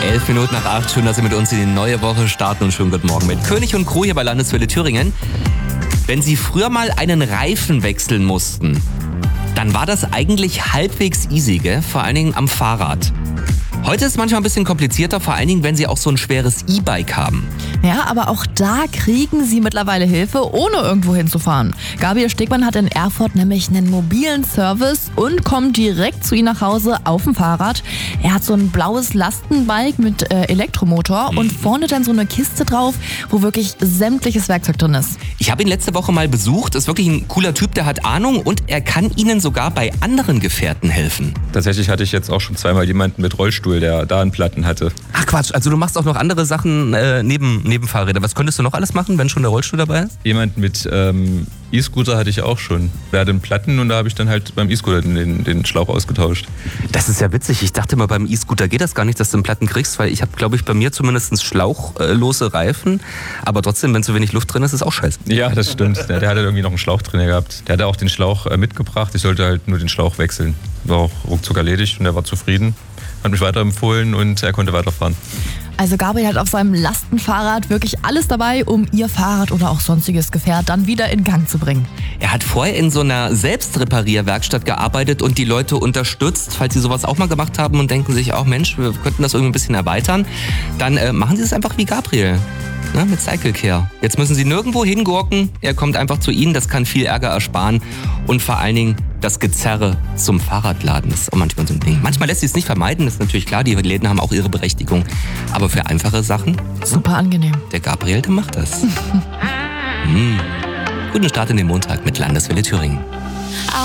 7:11. Schön, dass Sie mit uns in die neue Woche starten und schönen guten Morgen mit König und Crew hier bei Landeswelle Thüringen. Wenn Sie früher mal einen Reifen wechseln mussten, dann war das eigentlich halbwegs easy, gell? Vor allen Dingen am Fahrrad. Heute ist es manchmal ein bisschen komplizierter, vor allen Dingen, wenn Sie auch so ein schweres E-Bike haben. Ja, aber auch da kriegen Sie mittlerweile Hilfe, ohne irgendwo hinzufahren. Gabriel Stegmann hat in Erfurt nämlich einen mobilen Service und kommt direkt zu Ihnen nach Hause auf dem Fahrrad. Er hat so ein blaues Lastenbike mit Elektromotor und vorne dann so eine Kiste drauf, wo wirklich sämtliches Werkzeug drin ist. Ich habe ihn letzte Woche mal besucht, ist wirklich ein cooler Typ, der hat Ahnung und er kann Ihnen sogar bei anderen Gefährten helfen. Tatsächlich hatte ich jetzt auch schon zweimal jemanden mit Rollstuhl, der da einen Platten hatte. Ach Quatsch, also du machst auch noch andere Sachen neben Fahrräder. Was könntest du noch alles machen, wenn schon der Rollstuhl dabei ist? Jemand mit E-Scooter hatte ich auch schon. Der hatte einen Platten und da habe ich dann halt beim E-Scooter den Schlauch ausgetauscht. Das ist ja witzig. Ich dachte mal, beim E-Scooter geht das gar nicht, dass du einen Platten kriegst, weil ich habe, glaube ich, bei mir zumindest schlauchlose Reifen. Aber trotzdem, wenn zu wenig Luft drin ist, ist auch scheiße. Ja, das stimmt. Der hatte irgendwie noch einen Schlauch drin gehabt. Der hatte auch den Schlauch mitgebracht. Ich sollte halt nur den Schlauch wechseln. War auch ruckzuck erledigt und er war zufrieden. Hat mich weiterempfohlen und er konnte weiterfahren. Also Gabriel hat auf seinem Lastenfahrrad wirklich alles dabei, um Ihr Fahrrad oder auch sonstiges Gefährt dann wieder in Gang zu bringen. Er hat vorher in so einer Selbstreparierwerkstatt gearbeitet und die Leute unterstützt. Falls Sie sowas auch mal gemacht haben und denken sich auch, Mensch, wir könnten das irgendwie ein bisschen erweitern, dann machen Sie es einfach wie Gabriel. Ne, mit Cycle Care. Jetzt müssen Sie nirgendwo hingurken. Er kommt einfach zu Ihnen. Das kann viel Ärger ersparen. Und vor allen Dingen das Gezerre zum Fahrradladen. Das ist auch manchmal so ein Ding. Manchmal lässt sich es nicht vermeiden. Das ist natürlich klar. Die Läden haben auch ihre Berechtigung. Aber für einfache Sachen, Super angenehm. der Gabriel, der macht das. Guten Start in den Montag mit Landeswelle Thüringen.